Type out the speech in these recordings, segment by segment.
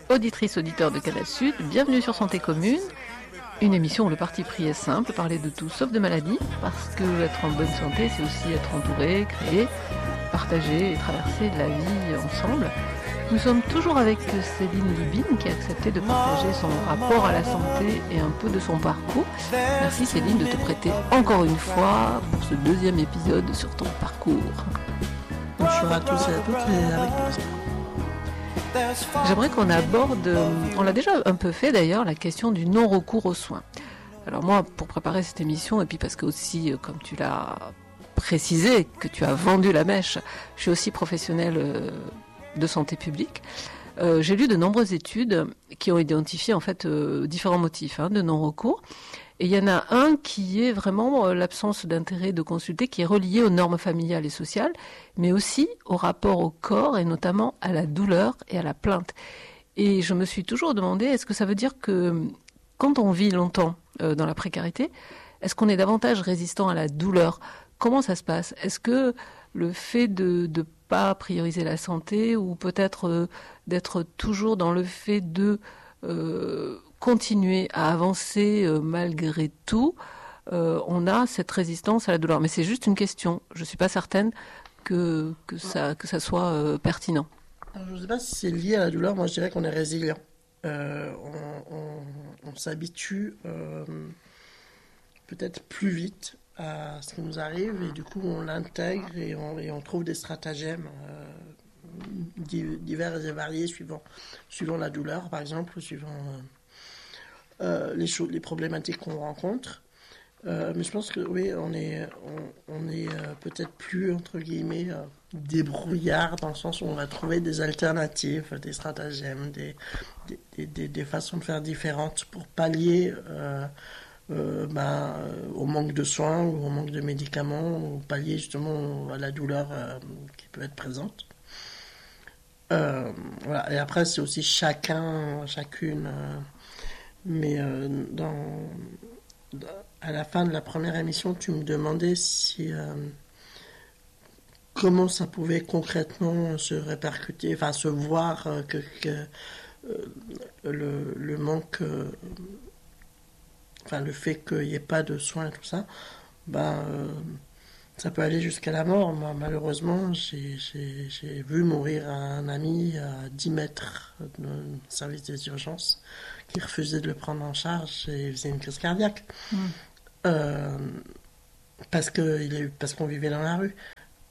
Auditrices, auditeurs de Canal Sud, bienvenue sur Santé Commune, une émission où le parti pris est simple, parler de tout sauf de maladie, parce que être en bonne santé, c'est aussi être entouré, créer, partager et traverser la vie ensemble. Nous sommes toujours avec Céline Libine qui a accepté de partager son rapport à la santé et un peu de son parcours. Merci Céline de te prêter encore une fois pour ce deuxième épisode sur ton parcours. Bonjour à tous et à toutes et avec plaisir. J'aimerais qu'on aborde, on l'a déjà un peu fait d'ailleurs, la question du non-recours aux soins. Alors moi, pour préparer cette émission, et puis parce que aussi, comme tu l'as précisé, que tu as vendu la mèche, je suis aussi professionnelle de santé publique. J'ai lu de nombreuses études qui ont identifié en fait différents motifs de non-recours. Et il y en a un qui est vraiment l'absence d'intérêt de consulter, qui est relié aux normes familiales et sociales, mais aussi au rapport au corps et notamment à la douleur et à la plainte. Et je me suis toujours demandé, est-ce que ça veut dire que quand on vit longtemps dans la précarité, est-ce qu'on est davantage résistant à la douleur ? Comment ça se passe ? Est-ce que le fait de ne pas prioriser la santé ou peut-être d'être toujours dans le fait de continuer à avancer malgré tout, on a cette résistance à la douleur. Mais c'est juste une question. Je ne suis pas certaine que ça soit pertinent. Alors, je ne sais pas si c'est lié à la douleur. Moi, je dirais qu'on est résilient. On s'habitue peut-être plus vite à ce qui nous arrive et du coup, on l'intègre et on trouve des stratagèmes divers et variés suivant la douleur, par exemple, suivant les problématiques qu'on rencontre. Mais je pense que oui, on est peut-être plus, entre guillemets, débrouillard, dans le sens où on va trouver des alternatives, des stratagèmes, des façons de faire différentes pour pallier au manque de soins ou au manque de médicaments, ou pallier justement à la douleur qui peut être présente. Voilà. Et après, c'est aussi chacune. Mais à la fin de la première émission, tu me demandais comment ça pouvait concrètement se répercuter, enfin se voir que le manque, enfin le fait qu'il n'y ait pas de soins et tout ça, ça peut aller jusqu'à la mort. Moi, malheureusement, j'ai vu mourir un ami à 10 mètres du service des urgences qui refusait de le prendre en charge et il faisait une crise cardiaque. Parce qu'on vivait dans la rue.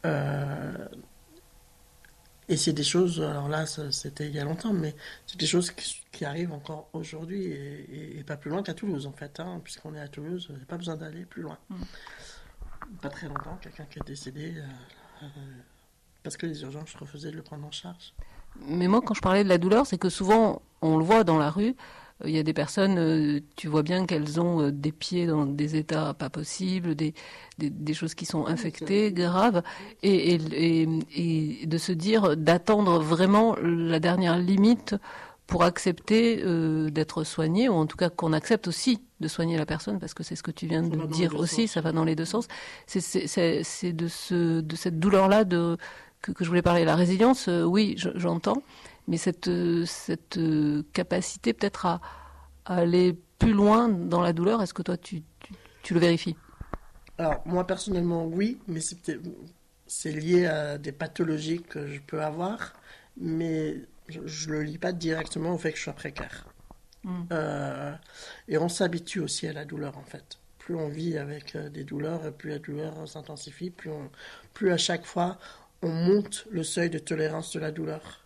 Et c'est des choses, alors là, c'était il y a longtemps, mais c'est des choses qui arrivent encore aujourd'hui et pas plus loin qu'à Toulouse, en fait. Puisqu'on est à Toulouse, il n'y a pas besoin d'aller plus loin. Pas très longtemps, quelqu'un qui est décédé parce que les urgences refusaient de le prendre en charge. Mais moi, quand je parlais de la douleur, c'est que souvent, on le voit dans la rue, il y a des personnes, tu vois bien qu'elles ont des pieds dans des états pas possibles, des choses qui sont infectées, graves, et de se dire, d'attendre vraiment la dernière limite pour accepter d'être soigné, ou en tout cas qu'on accepte aussi de soigner la personne, parce que c'est ce que tu viens de dire aussi, ça va dans les deux sens. C'est de cette douleur-là que je voulais parler. La résilience, oui, j'entends, mais cette capacité peut-être à aller plus loin dans la douleur, est-ce que toi tu le vérifies ? Alors moi personnellement oui, mais c'est lié à des pathologies que je peux avoir, mais je le lis pas directement au fait que je sois précaire. Et on s'habitue aussi à la douleur en fait. Plus on vit avec des douleurs, plus la douleur s'intensifie, plus à chaque fois on monte le seuil de tolérance de la douleur.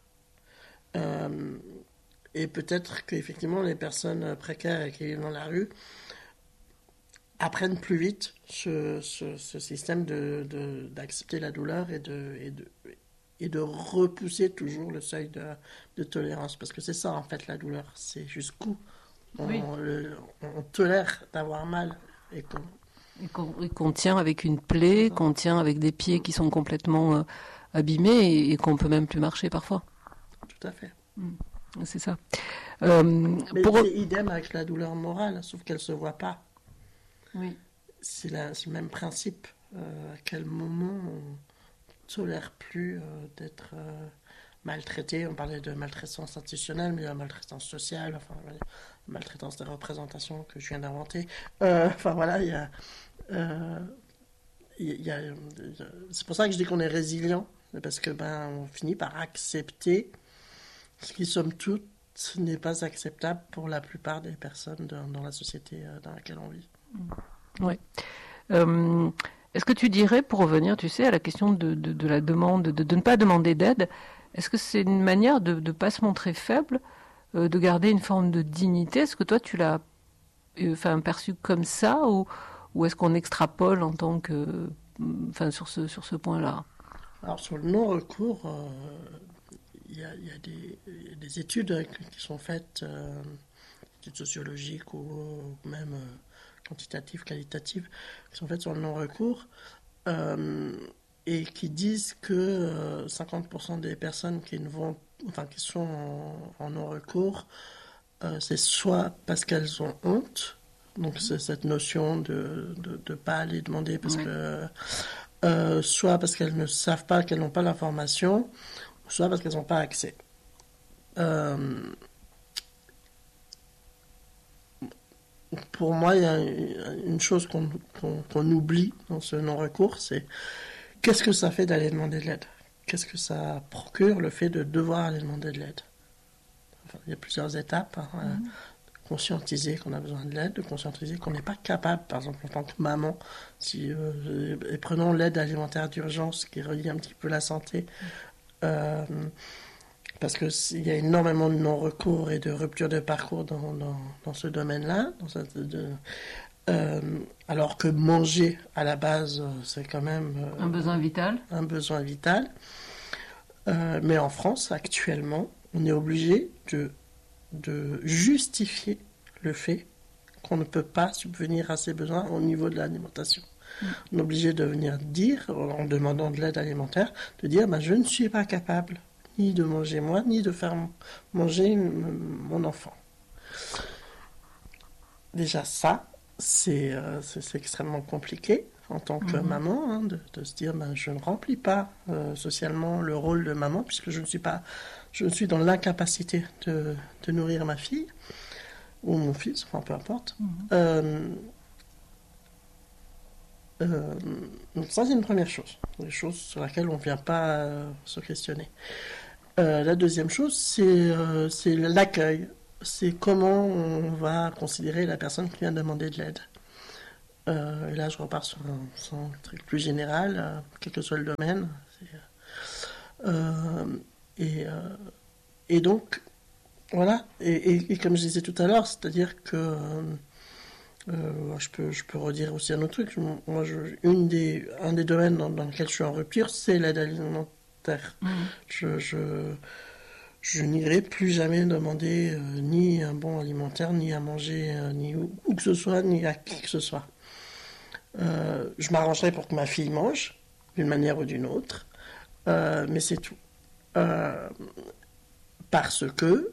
Et peut-être qu'effectivement les personnes précaires qui vivent dans la rue apprennent plus vite ce système d'accepter la douleur et de repousser toujours le seuil de tolérance. Parce que c'est ça en fait la douleur, c'est jusqu'où on tolère d'avoir mal et qu'on tient avec une plaie, qu'on tient avec des pieds qui sont complètement abîmés et qu'on peut même plus marcher parfois. Tout à fait. C'est ça. Mais c'est idem avec la douleur morale, sauf qu'elle ne se voit pas. Oui. C'est le même principe. À quel moment on ne tolère plus d'être maltraités. On parlait de maltraitance institutionnelle, mais il y a la maltraitance sociale, enfin, la maltraitance des représentations que je viens d'inventer. Enfin voilà, c'est pour ça que je dis qu'on est résilient, parce que on finit par accepter ce qui, somme toute, n'est pas acceptable pour la plupart des personnes dans la société dans laquelle on vit. Oui. Est-ce que tu dirais, pour revenir, tu sais, à la question de la demande, de ne pas demander d'aide, est-ce que c'est une manière de ne pas se montrer faible, de garder une forme de dignité? Est-ce que toi, tu l'as perçu comme ça, ou est-ce qu'on extrapole en tant que, sur ce point-là? Alors, sur le non-recours, il y a des études qui sont faites, études sociologiques ou même quantitatives, qualitatives, qui sont faites sur le non-recours, et qui disent que 50% des personnes qui sont en non-recours, c'est soit parce qu'elles ont honte, donc c'est cette notion de ne pas aller demander parce que soit parce qu'elles ne savent pas, qu'elles n'ont pas l'information, soit parce qu'elles n'ont pas accès. Pour moi, il y a une chose qu'on oublie dans ce non-recours, c'est qu'est-ce que ça fait d'aller demander de l'aide? Qu'est-ce que ça procure, le fait de devoir aller demander de l'aide? Enfin, il y a plusieurs étapes. De conscientiser qu'on a besoin de l'aide, de conscientiser qu'on n'est pas capable, par exemple en tant que maman, et prenons l'aide alimentaire d'urgence qui relie un petit peu la santé, parce qu'il y a énormément de non-recours et de rupture de parcours dans ce domaine-là, alors que manger à la base, c'est quand même un besoin vital. Un besoin vital. Mais en France, actuellement, on est obligé de justifier le fait qu'on ne peut pas subvenir à ses besoins au niveau de l'alimentation. On est obligé de venir dire, en demandant de l'aide alimentaire, de dire je ne suis pas capable ni de manger moi, ni de faire manger mon enfant. Déjà ça, c'est extrêmement compliqué en tant que maman, de se dire je ne remplis pas socialement le rôle de maman, puisque je suis dans l'incapacité de nourrir ma fille ou mon fils, enfin peu importe. Donc ça, c'est une première chose, des choses sur laquelle on ne vient pas se questionner. La deuxième chose, c'est l'accueil. C'est comment on va considérer la personne qui vient demander de l'aide. Et là, je repars sur un truc plus général, quel que soit le domaine. Et donc, voilà. Et comme je disais tout à l'heure, c'est-à-dire que je peux redire aussi un autre truc. Moi, un des domaines dans lequel je suis en rupture, c'est l'aide alimentaire. Je n'irai plus jamais demander ni un bon alimentaire, ni à manger, ni où que ce soit, ni à qui que ce soit. Je m'arrangerai pour que ma fille mange, d'une manière ou d'une autre, mais c'est tout. Parce que,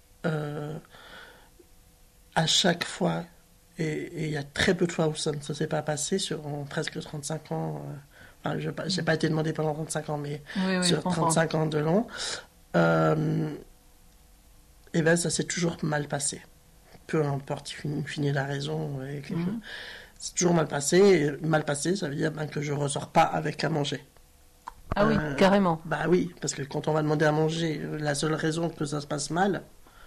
à chaque fois, et il y a très peu de fois où ça ne s'est pas passé, en presque 35 ans, je n'ai pas été demandé pendant 35 ans, mais sur 35 ans de long, et ça s'est toujours mal passé. Peu importe, il finit la raison. C'est toujours mal passé. Et mal passé, ça veut dire que je ne ressors pas avec à manger. Ah oui, carrément. Oui, parce que quand on va demander à manger, la seule raison que ça se passe mal,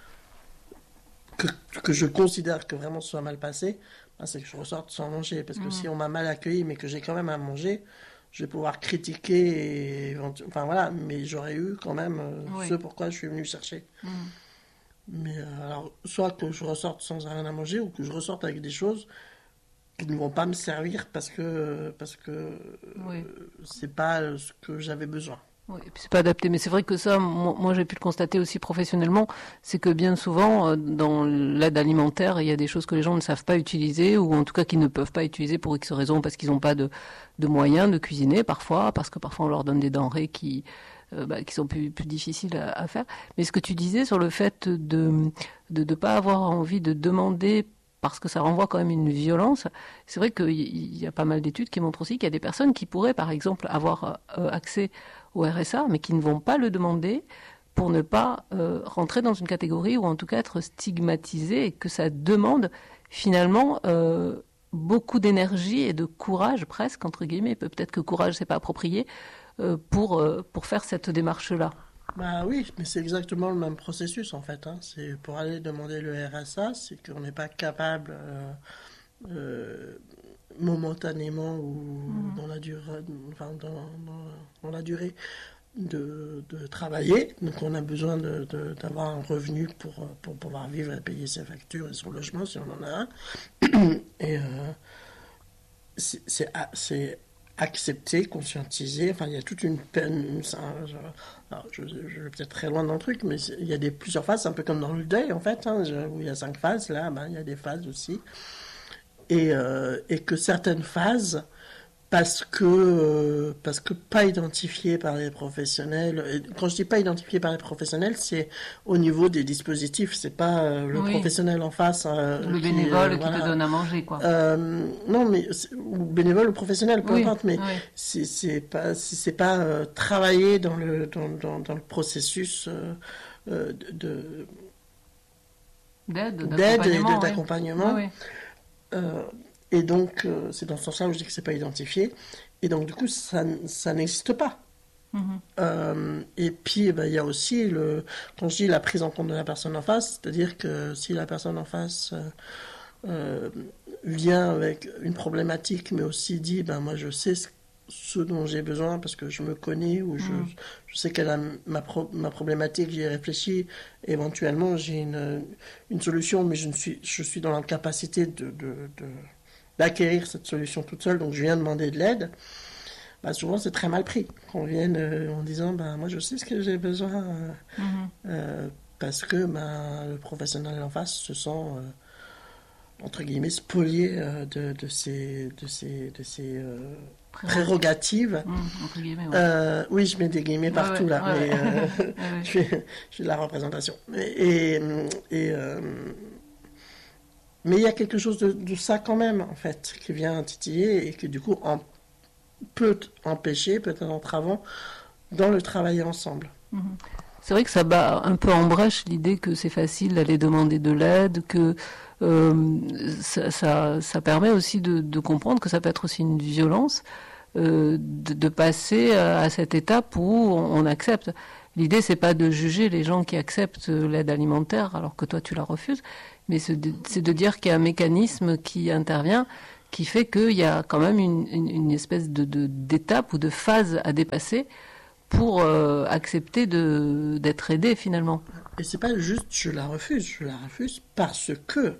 que je considère que vraiment ce soit mal passé, c'est que je ressorte sans manger. Parce que si on m'a mal accueilli, mais que j'ai quand même à manger, je vais pouvoir critiquer, mais j'aurais eu quand même ce pourquoi je suis venu chercher. Mais alors, soit que je ressorte sans rien à manger, ou que je ressorte avec des choses qui ne vont pas me servir parce que c'est pas ce que j'avais besoin. Oui, et puis c'est pas adapté, mais c'est vrai que ça, moi j'ai pu le constater aussi professionnellement, c'est que bien souvent dans l'aide alimentaire, il y a des choses que les gens ne savent pas utiliser, ou en tout cas qu'ils ne peuvent pas utiliser pour X raisons, parce qu'ils n'ont pas de moyens de cuisiner parfois, parce que parfois on leur donne des denrées qui sont plus difficiles à faire. Mais ce que tu disais sur le fait de ne pas avoir envie de demander parce que ça renvoie quand même une violence. C'est vrai qu'il y a pas mal d'études qui montrent aussi qu'il y a des personnes qui pourraient, par exemple, avoir accès au RSA, mais qui ne vont pas le demander pour ne pas rentrer dans une catégorie ou en tout cas être stigmatisées, et que ça demande finalement beaucoup d'énergie et de courage, presque, entre guillemets. Peut-être que courage, c'est pas approprié, pour faire cette démarche-là. Bah oui, mais c'est exactement le même processus en fait, hein. C'est pour aller demander le RSA, c'est qu'on n'est pas capable euh, momentanément ou dans la durée, enfin dans la durée de travailler. Donc on a besoin d'avoir un revenu pour pouvoir vivre et payer ses factures et son logement si on en a un. Et c'est accepter, conscientiser. Enfin, il y a toute une peine. Alors, je vais peut-être très loin dans le truc, mais il y a plusieurs phases, un peu comme dans le deuil, en fait, hein, où il y a 5 phases. Là, il y a des phases aussi. Et que certaines phases, parce que pas identifiées par les professionnels. Et quand je dis pas identifiées par les professionnels, c'est au niveau des dispositifs. C'est pas le professionnel en face. Le bénévole qui te donne à manger, quoi. Non, mais ou bénévole ou professionnel, peu importe. Mais c'est pas travailler dans le processus d'aide et d'accompagnement. Et donc, c'est dans ce sens-là où je dis que c'est pas identifié. Et donc, du coup, ça n'existe pas. Et puis, il y a aussi, quand je dis la prise en compte de la personne en face, c'est-à-dire que si la personne en face vient avec une problématique, mais aussi dit, moi, je sais ce dont j'ai besoin parce que je me connais ou je sais qu'elle a ma problématique, j'y ai réfléchi, éventuellement, j'ai une solution, mais je suis dans l'incapacité d'acquérir cette solution toute seule, donc je viens demander de l'aide. Souvent c'est très mal pris qu'on vienne en disant moi je sais ce que j'ai besoin parce que le professionnel en face se sent entre guillemets spolié de ses prérogatives. Entre guillemets, oui, je mets des guillemets partout là, mais je fais de la représentation. Mais il y a quelque chose de ça quand même, en fait, qui vient titiller et qui, du coup, peut empêcher, peut-être entravant, dans le travail ensemble. C'est vrai que ça bat un peu en brèche l'idée que c'est facile d'aller demander de l'aide, que ça permet aussi de comprendre que ça peut être aussi une violence, de passer à cette étape où on accepte. L'idée, c'est pas de juger les gens qui acceptent l'aide alimentaire alors que toi tu la refuses, mais c'est de dire qu'il y a un mécanisme qui intervient, qui fait qu'il y a quand même une espèce d'étape ou de phase à dépasser pour accepter d'être aidé finalement. Et c'est pas juste je la refuse parce que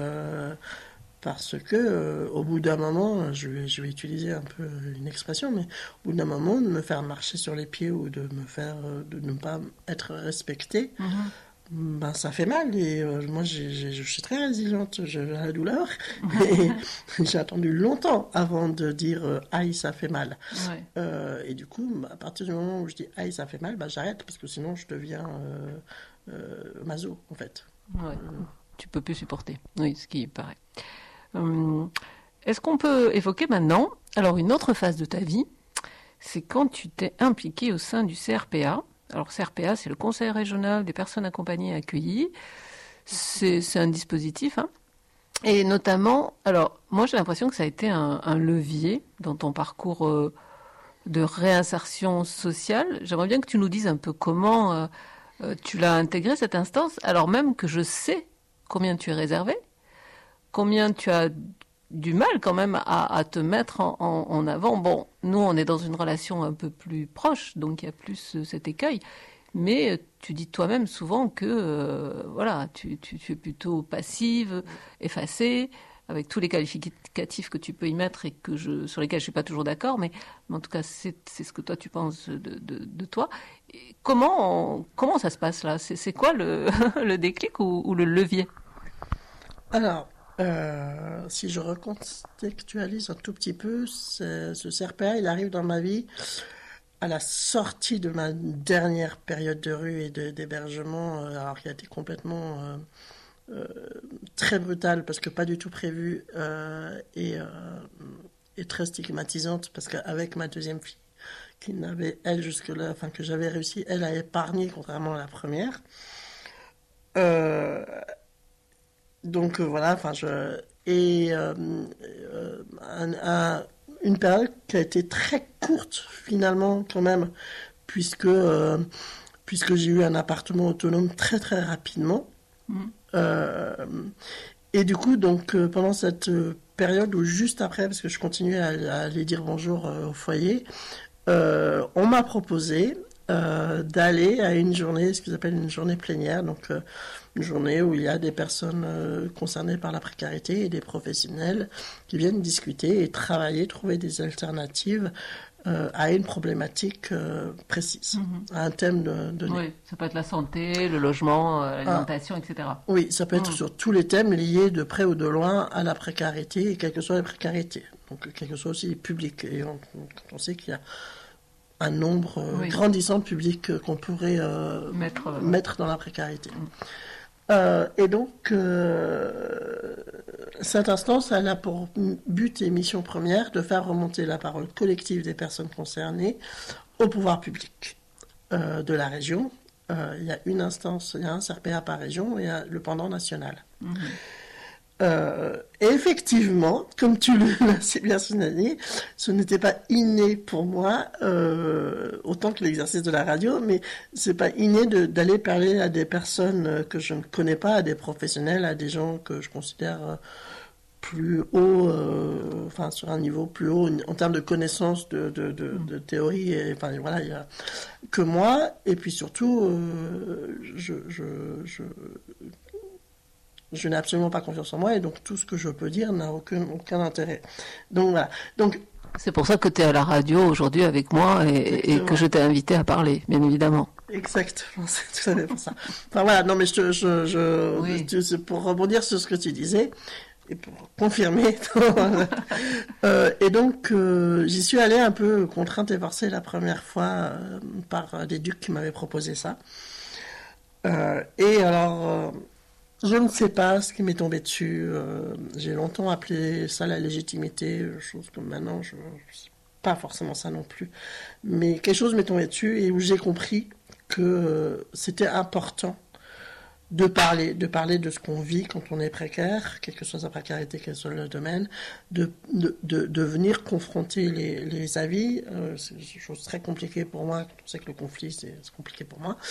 au bout d'un moment, je vais utiliser un peu une expression, mais au bout d'un moment, de me faire marcher sur les pieds ou de ne pas être respecté, ça fait mal. Et moi, je suis très résiliente, j'ai la douleur, et j'ai attendu longtemps avant de dire aïe, ça fait mal. Et du coup, à partir du moment où je dis aïe, ça fait mal, j'arrête parce que sinon je deviens maso, en fait. Tu peux plus supporter. Oui, ce qui paraît. Est-ce qu'on peut évoquer maintenant une autre phase de ta vie, c'est quand tu t'es impliqué au sein du CRPA. Alors CRPA, c'est le Conseil régional des personnes accompagnées et accueillies. C'est un dispositif, et notamment, moi j'ai l'impression que ça a été un levier dans ton parcours de réinsertion sociale. J'aimerais bien que tu nous dises un peu comment tu l'as intégré cette instance, alors même que je sais combien tu es réservé, combien tu as du mal quand même à te mettre en avant. Bon, nous, on est dans une relation un peu plus proche, donc il y a plus cet écueil. Mais tu dis toi-même souvent que tu es plutôt passive, effacée, avec tous les qualificatifs que tu peux y mettre et sur lesquels je suis pas toujours d'accord, mais en tout cas, c'est ce que toi tu penses de toi. Et comment ça se passe là ? C'est quoi le déclic ou le levier ? Alors, si je recontextualise un tout petit peu, ce CRPA, il arrive dans ma vie à la sortie de ma dernière période de rue et d'hébergement, alors qui a été complètement très brutale parce que pas du tout prévue et très stigmatisante parce qu'avec ma deuxième fille, qui n'avait, elle, jusque-là, enfin, que j'avais réussi, elle a épargné, contrairement à la première. Donc, voilà, enfin, une période qui a été très courte, finalement, quand même, puisque j'ai eu un appartement autonome très, très rapidement. Et du coup, donc, pendant cette période ou juste après, parce que je continuais à aller dire bonjour au foyer, on m'a proposé d'aller à une journée, ce qu'ils appellent une journée plénière, donc une journée où il y a des personnes concernées par la précarité et des professionnels qui viennent discuter et travailler, trouver des alternatives à une problématique précise, à un thème donné. Oui, ça peut être la santé, le logement, l'alimentation, etc. Oui, ça peut être sur tous les thèmes liés de près ou de loin à la précarité, et quelles que soient les précarités. Donc, quels que soient aussi les publics. Et on sait qu'il y a un nombre grandissant de publics qu'on pourrait mettre dans la précarité. Et donc, cette instance, elle a pour but et mission première de faire remonter la parole collective des personnes concernées au pouvoir public de la région. Il y a une instance, il y a un CRPA par région et il y a le pendant national. Et effectivement, comme tu l'as si bien souligné, ce n'était pas inné pour moi, autant que l'exercice de la radio, mais c'est pas inné d'aller parler à des personnes que je ne connais pas, à des professionnels, à des gens que je considère plus haut, enfin sur un niveau plus haut en termes de connaissances de théorie, et enfin voilà, il y a que moi, et puis surtout, je n'ai absolument pas confiance en moi et donc tout ce que je peux dire n'a aucun intérêt. Donc voilà. Donc, c'est pour ça que tu es à la radio aujourd'hui avec moi et que je t'ai invité à parler, bien évidemment. Exactement, c'est tout à fait pour ça. Enfin voilà, non mais c'est pour rebondir sur ce que tu disais et pour confirmer. Et donc j'y suis allée un peu contrainte et forcée la première fois par des ducs qui m'avaient proposé ça. Et alors... je ne sais pas ce qui m'est tombé dessus. J'ai longtemps appelé ça la légitimité, chose que maintenant, je ne sais pas forcément ça non plus. Mais quelque chose m'est tombé dessus et où j'ai compris que c'était important de parler de ce qu'on vit quand on est précaire, quelle que soit sa précarité, quel que soit le domaine, de venir confronter les avis. C'est une chose très compliquée pour moi, quand on sait que le conflit, c'est compliqué pour moi.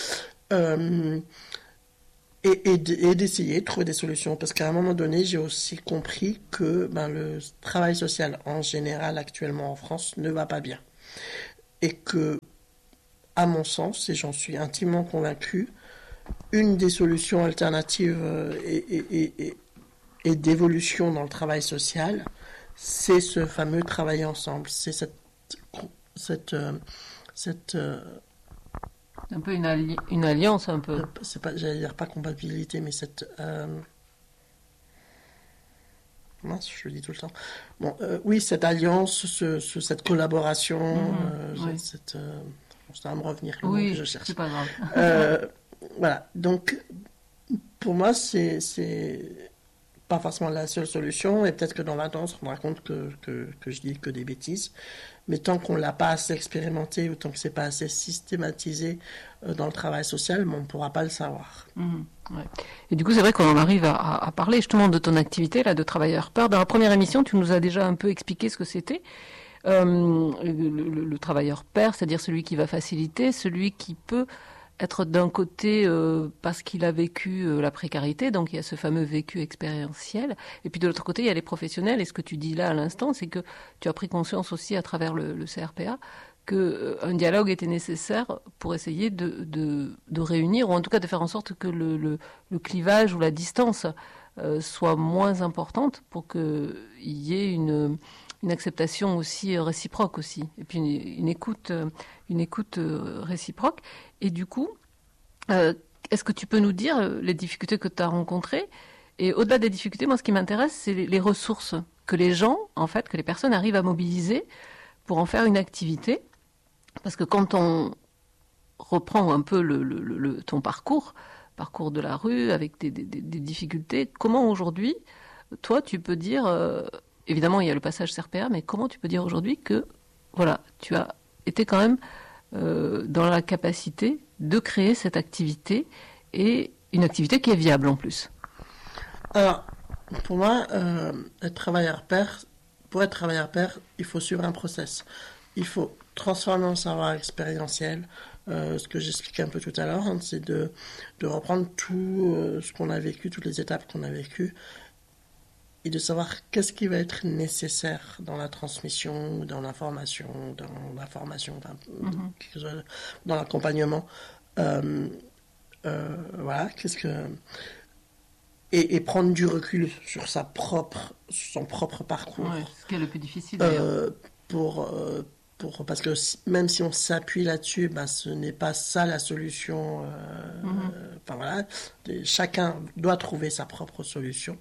Et d'essayer de trouver des solutions. Parce qu'à un moment donné, j'ai aussi compris que le travail social en général actuellement en France ne va pas bien. Et que, à mon sens, et j'en suis intimement convaincu, une des solutions alternatives et d'évolution dans le travail social, c'est ce fameux travailler ensemble. C'est cette un peu une alliance, un peu. C'est pas, j'allais dire pas compatibilité, mais cette... mince, je le dis tout le temps. Bon, oui, cette alliance, cette collaboration, ça va me revenir le mot que je cherche. C'est pas grave. Voilà, donc pour moi, c'est pas forcément la seule solution, et peut-être que dans 20 ans, on se rendra compte que je dis que des bêtises. Mais tant qu'on ne l'a pas assez expérimenté ou tant que ce n'est pas assez systématisé dans le travail social, on ne pourra pas le savoir. Ouais. Et du coup, c'est vrai qu'on en arrive à parler justement de ton activité là, de travailleur pair. Dans la première émission, tu nous as déjà un peu expliqué ce que c'était. Le travailleur pair, c'est-à-dire celui qui va faciliter, celui qui peut être d'un côté parce qu'il a vécu la précarité, donc il y a ce fameux vécu expérientiel, et puis de l'autre côté il y a les professionnels, et ce que tu dis là à l'instant, c'est que tu as pris conscience aussi à travers le CRPA qu'un dialogue était nécessaire pour essayer de réunir, ou en tout cas de faire en sorte que le clivage ou la distance soit moins importante pour qu'il y ait une acceptation aussi réciproque aussi, et puis une écoute réciproque. Et du coup, est-ce que tu peux nous dire les difficultés que tu as rencontrées? Et au-delà des difficultés, moi ce qui m'intéresse, c'est les ressources que les gens, en fait, que les personnes arrivent à mobiliser pour en faire une activité. Parce que quand on reprend un peu ton parcours, parcours de la rue, avec des difficultés. Comment aujourd'hui, toi, tu peux dire, évidemment, il y a le passage CRPA, mais comment tu peux dire aujourd'hui que, voilà, tu as été quand même dans la capacité de créer cette activité, et une activité qui est viable en plus? Alors, pour moi, être travailleur pair, pour être travailleur pair, il faut suivre un process. Il faut transformer en savoir expérientiel. Ce que j'expliquais un peu tout à l'heure, hein, c'est de reprendre tout ce qu'on a vécu, toutes les étapes qu'on a vécues, et de savoir qu'est-ce qui va être nécessaire dans la transmission, dans la formation, enfin, dans l'accompagnement. Voilà, et prendre du recul sur son propre parcours. Ouais, ce qui est le plus difficile d'ailleurs. Parce que même si on s'appuie là-dessus, bah, ce n'est pas ça la solution. Enfin voilà, chacun doit trouver sa propre solution.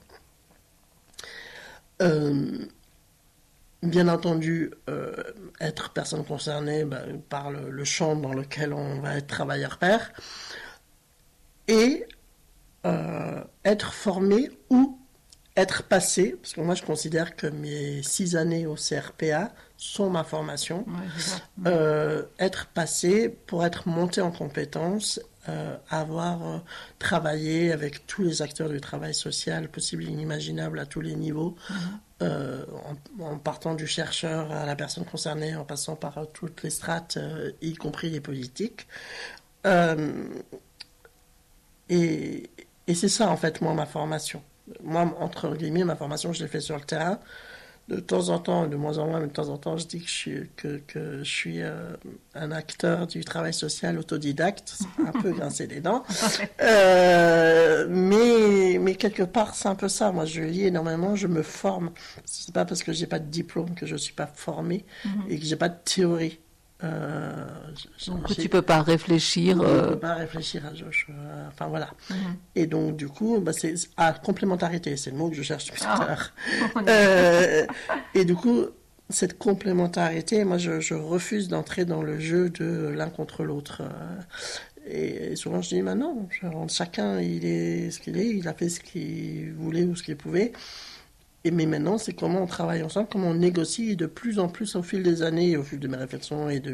Bien entendu, être personne concernée par le champ dans lequel on va être travailleur pair, et être formé ou être passé, parce que moi je considère que mes 6 années au CRPA sont ma formation, être passé pour être monté en compétences, avoir travaillé avec tous les acteurs du travail social possible et inimaginable à tous les niveaux, en partant du chercheur à la personne concernée, en passant par toutes les strates, y compris les politiques. Et c'est ça, en fait, moi, ma formation. Moi, entre guillemets, ma formation, je l'ai fait sur le terrain. De temps en temps, de moins en moins, mais de temps en temps, je dis que je suis un acteur du travail social autodidacte. C'est un peu grincer les dents. Mais quelque part, c'est un peu ça. Moi, je lis énormément, je me forme. C'est pas parce que j'ai pas de diplôme que je suis pas formé et que j'ai pas de théorie. Donc tu peux pas réfléchir. Je peux pas réfléchir à enfin voilà. Et donc du coup, c'est complémentarité, c'est le mot que je cherche depuis tout à l'heure. Et du coup, cette complémentarité, moi je refuse d'entrer dans le jeu de l'un contre l'autre. Et souvent je dis, non, chacun il est ce qu'il est, il a fait ce qu'il voulait ou ce qu'il pouvait. Mais maintenant, c'est comment on travaille ensemble, comment on négocie, et de plus en plus au fil des années, au fil de mes réflexions et de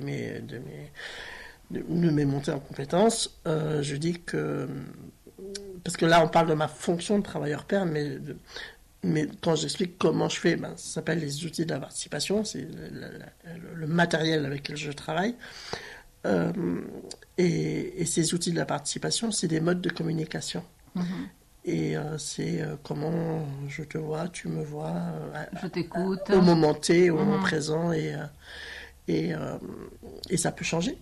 mes montées en compétences, je dis que, parce que là on parle de ma fonction de travailleur pair, mais quand j'explique comment je fais, ça s'appelle les outils de la participation, c'est le matériel avec lequel je travaille. Et ces outils de la participation, c'est des modes de communication. Et c'est comment je te vois, tu me vois, je t'écoute, au moment T, au moment présent, et ça peut changer.